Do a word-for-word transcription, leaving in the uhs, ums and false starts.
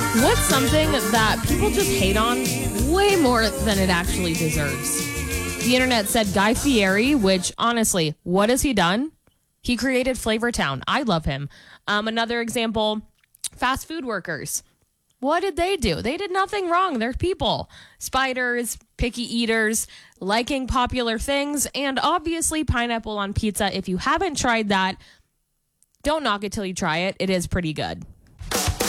What's something that people just hate on way more than it actually deserves? The internet said Guy Fieri, which honestly, what has he done? He created Flavortown. I love him. Um, another example, fast food workers. What did they do? They did nothing wrong. They're people. Spiders, picky eaters, liking popular things, and obviously pineapple on pizza. If you haven't tried that, don't knock it till you try it. It is pretty good.